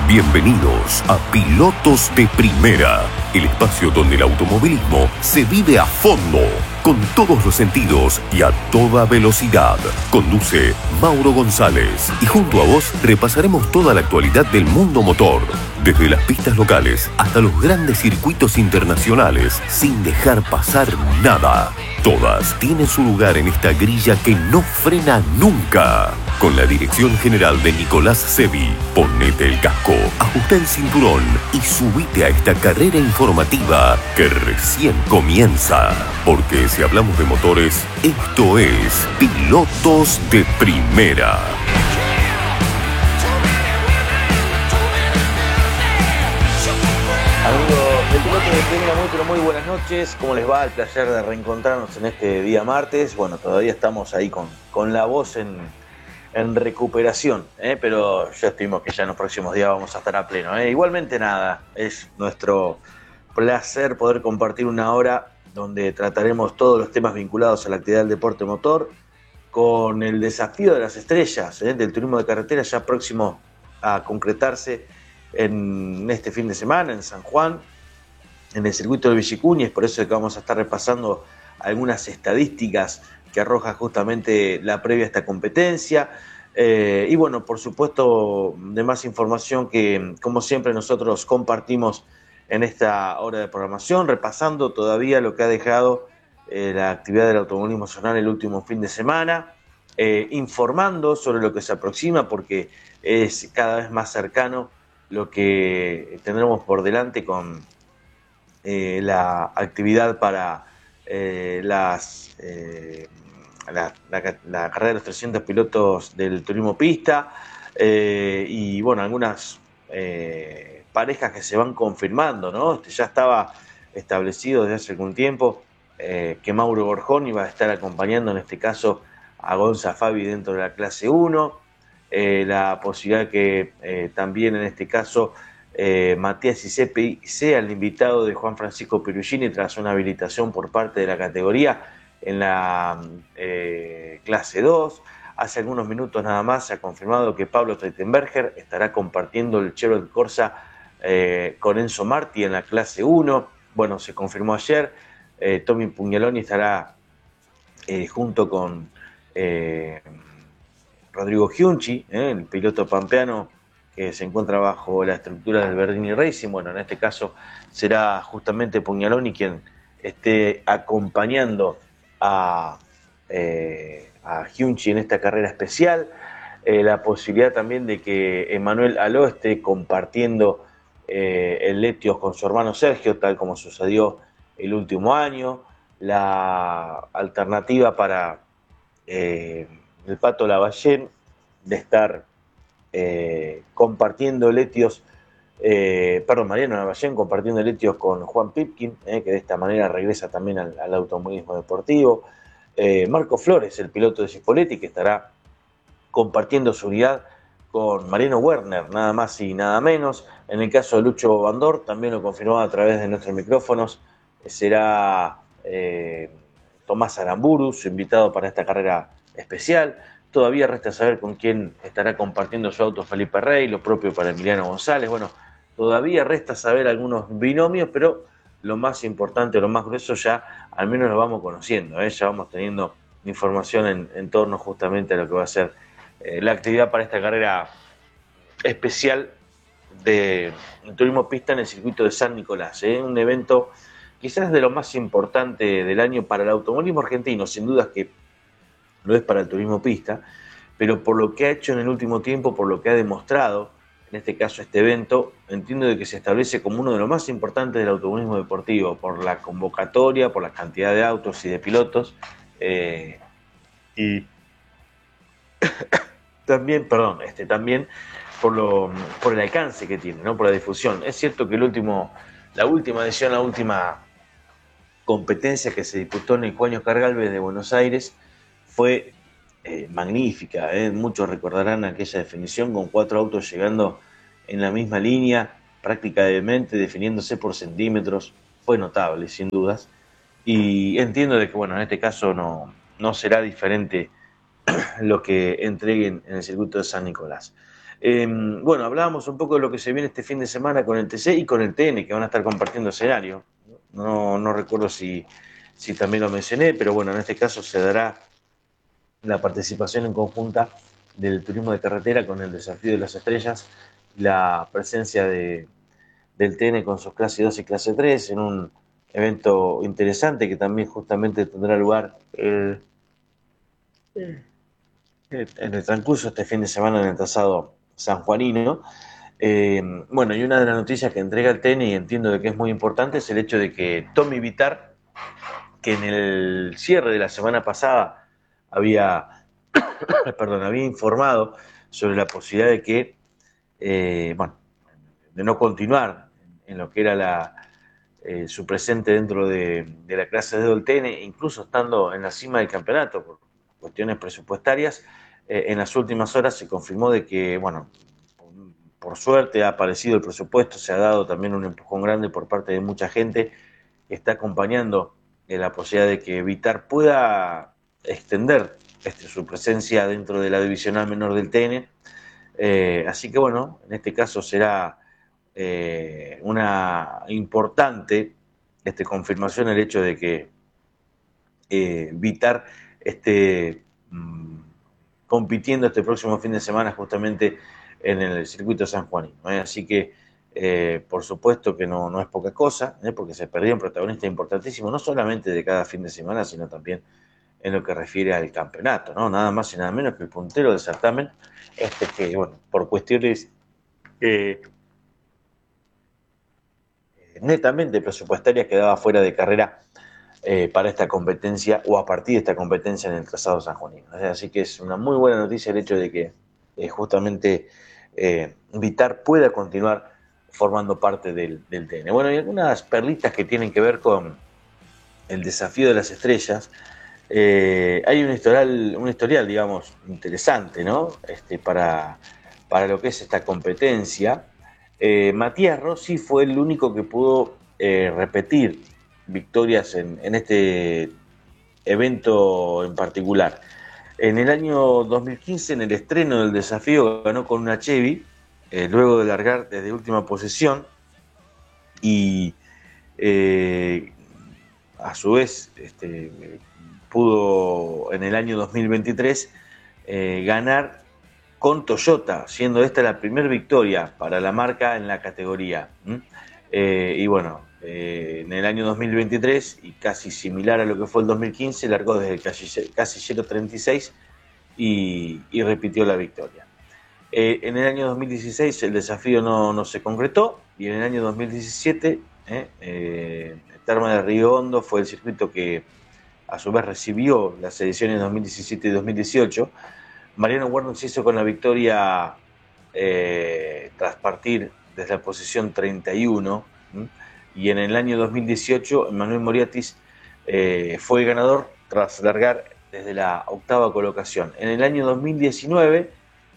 Bienvenidos a Pilotos de Primera, el espacio donde el automovilismo se vive a fondo, con todos los sentidos y a toda velocidad. Conduce Mauro González y junto a vos repasaremos toda la actualidad del mundo motor, desde las pistas locales hasta los grandes circuitos internacionales, sin dejar pasar nada. Todas tienen su lugar en esta grilla que no frena nunca. Con la dirección general de Nicolás Sevi, ponete el casco, ajusta el cinturón y subite a esta carrera informativa que recién comienza. Porque si hablamos de motores, esto es Pilotos de Primera. Amigos del Piloto de Primera, muy buenas noches. ¿Cómo les va? El placer de reencontrarnos en este día martes. Bueno, todavía estamos ahí con la voz en recuperación, pero ya estimo que ya en los próximos días vamos a estar a pleno. Igualmente nada, es nuestro placer poder compartir una hora donde trataremos todos los temas vinculados a la actividad del deporte motor, con el desafío de las estrellas del turismo de carretera ya próximo a concretarse en este fin de semana en San Juan, en el circuito del Villicuña. Es por eso que vamos a estar repasando algunas estadísticas que arroja justamente la previa a esta competencia. Y bueno, por supuesto, de más información que, como siempre, nosotros compartimos en esta hora de programación, repasando todavía lo que ha dejado la actividad del automovilismo nacional el último fin de semana, informando sobre lo que se aproxima, porque es cada vez más cercano lo que tendremos por delante con la actividad para la carrera de los 300 pilotos del turismo pista, y bueno, algunas parejas que se van confirmando, ¿no? Ya estaba establecido desde hace algún tiempo que Mauro Borjón iba a estar acompañando en este caso a Gonza Fabi dentro de la clase 1, la posibilidad que también en este caso Matías Isepi sea el invitado de Juan Francisco Perugini tras una habilitación por parte de la categoría en la clase 2. Hace algunos minutos nada más se ha confirmado que Pablo Streitenberger estará compartiendo el Chevrolet Corsa con Enzo Marti en la clase 1. Bueno, se confirmó ayer. Tommy Pugnaloni estará junto con Rodrigo Giunchi, el piloto pampeano que se encuentra bajo la estructura del Verdini Racing. Bueno, en este caso será justamente Pugnaloni quien esté acompañando a Giunchi en esta carrera especial. La posibilidad también de que Emanuel Aló esté compartiendo el Letios con su hermano Sergio, tal como sucedió el último año. La alternativa para el Pato Lavallén de estar compartiendo Letios, Mariano Lavallén compartiendo Letios con Juan Pipkin, que de esta manera regresa también al automovilismo deportivo. Marco Flores, el piloto de Cipoletti, que estará compartiendo su unidad con Mariano Werner, nada más y nada menos. En el caso de Lucho Bandor, también lo confirmó a través de nuestros micrófonos, será Tomás Aramburu, su invitado para esta carrera especial. Todavía resta saber con quién estará compartiendo su auto Felipe Rey, lo propio para Emiliano González. Bueno, todavía resta saber algunos binomios, pero lo más importante, lo más grueso ya al menos lo vamos conociendo, ya vamos teniendo información en torno justamente a lo que va a ser la actividad para esta carrera especial de turismo pista en el circuito de San Nicolás, un evento quizás de lo más importante del año para el automovilismo argentino, sin dudas que lo es para el turismo pista, pero por lo que ha hecho en el último tiempo, por lo que ha demostrado, en este caso este evento, entiendo de que se establece como uno de los más importantes del automovilismo deportivo, por la convocatoria, por la cantidad de autos y de pilotos, y también por el alcance que tiene, ¿no? Por la difusión. Es cierto que la última competencia que se disputó en el Juan Oscar Gálvez de Buenos Aires fue magnífica. Muchos recordarán aquella definición con 4 autos llegando en la misma línea, prácticamente definiéndose por centímetros. Fue notable, sin dudas. Y entiendo de que, bueno, en este caso no será diferente lo que entreguen en el circuito de San Nicolás. Bueno, hablábamos un poco de lo que se viene este fin de semana con el TC y con el TN, que van a estar compartiendo escenario. No recuerdo si también lo mencioné, pero bueno, en este caso se dará la participación en conjunta del turismo de carretera con el Desafío de las Estrellas, la presencia del TN con sus clase 2 y clase 3 en un evento interesante que también justamente tendrá lugar en el transcurso de este fin de semana en el trazado sanjuanino. Bueno, y una de las noticias que entrega el TN, y entiendo de que es muy importante, es el hecho de que Tommy Vitar, que en el cierre de la semana pasada había informado sobre la posibilidad de que, de no continuar en lo que era su presente dentro de la clase de del TN, incluso estando en la cima del campeonato por cuestiones presupuestarias. En las últimas horas se confirmó de que, bueno, por suerte ha aparecido el presupuesto, se ha dado también un empujón grande por parte de mucha gente que está acompañando la posibilidad de que Vitar pueda extender su presencia dentro de la divisional menor del TN. Así que bueno, en este caso será una importante confirmación el hecho de que Vitar esté compitiendo este próximo fin de semana justamente en el circuito sanjuanino. Así que por supuesto que no es poca cosa, porque se perdió un protagonista importantísimo, no solamente de cada fin de semana, sino también en lo que refiere al campeonato, ¿no? Nada más y nada menos que el puntero del certamen, que, bueno, por cuestiones netamente presupuestarias quedaba fuera de carrera para esta competencia o a partir de esta competencia en el trazado sanjuanino. Así que es una muy buena noticia el hecho de que justamente Vitar pueda continuar formando parte del TN. Bueno, y algunas perlitas que tienen que ver con el Desafío de las Estrellas. Hay un historial, digamos, interesante, ¿no? Para lo que es esta competencia. Matías Rossi fue el único que pudo repetir victorias en este evento en particular. En el año 2015, en el estreno del desafío, ganó con una Chevy, luego de largar desde última posición, y a su vez pudo en el año 2023 ganar con Toyota, siendo esta la primera victoria para la marca en la categoría. Y bueno, en el año 2023, y casi similar a lo que fue el 2015, largó desde el casillero 36 y repitió la victoria. En el año 2016 el desafío no se concretó, y en el año 2017 Termas de Río Hondo fue el circuito que a su vez recibió las ediciones 2017 y 2018. Mariano Werner se hizo con la victoria tras partir desde la posición 31, y en el año 2018 Manuel Moriatis fue el ganador tras largar desde la octava colocación. En el año 2019,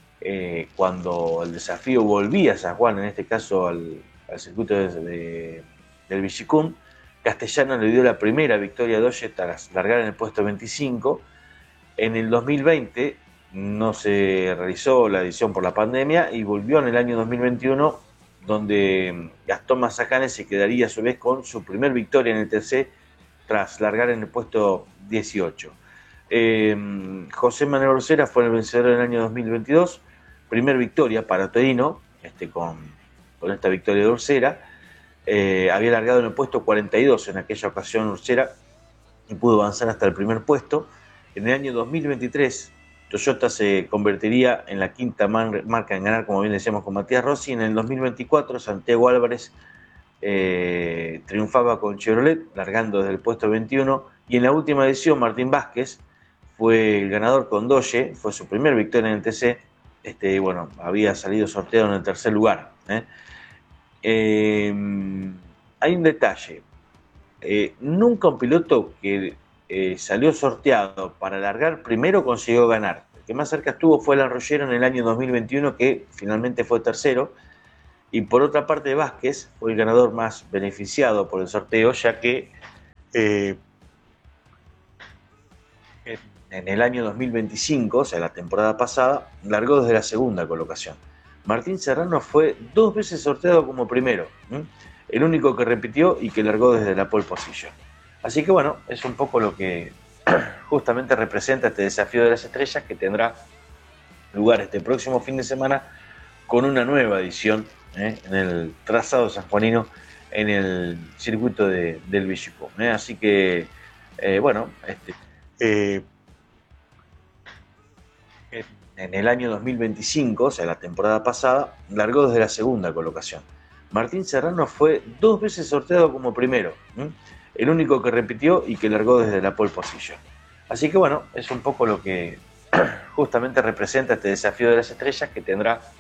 cuando el desafío volvía a San Juan, en este caso al circuito del Villicum, Castellano le dio la primera victoria a Doge tras largar en el puesto 25. En el 2020 no se realizó la edición por la pandemia y volvió en el año 2021, donde Gastón Mazacane se quedaría a su vez con su primer victoria en el TC tras largar en el puesto 18. José Manuel Orcera fue el vencedor en el año 2022, primer victoria para Torino, con esta victoria de Orcera. Había largado en el puesto 42 en aquella ocasión Orcera y pudo avanzar hasta el primer puesto. En el año 2023 Toyota se convertiría en la quinta marca en ganar, como bien decíamos, con Matías Rossi. En el 2024 Santiago Álvarez triunfaba con Chevrolet, largando desde el puesto 21, y en la última edición Martín Vázquez fue el ganador con Doge, fue su primer victoria en el TC. Bueno, había salido sorteado en el tercer lugar. Hay un detalle, nunca un piloto que salió sorteado para largar primero consiguió ganar. El que más cerca estuvo fue Alan Rollero en el año 2021, que finalmente fue tercero. Y por otra parte, Vázquez fue el ganador más beneficiado por el sorteo, ya que en el año 2025, o sea, la temporada pasada, largó desde la segunda colocación. Martín Serrano fue 2 veces sorteado como primero, el único que repitió y que largó desde la pole position. Así que bueno, es un poco lo que justamente representa este desafío de las estrellas, que tendrá lugar este próximo fin de semana con una nueva edición en el trazado sanjuanino, en el circuito del Villicum. Así que, bueno, en el año 2025, o sea, la temporada pasada, largó desde la segunda colocación. Martín Serrano fue 2 veces sorteado como primero, el único que repitió y que largó desde la pole position. Así que bueno, es un poco lo que justamente representa este desafío de las estrellas, que tendrá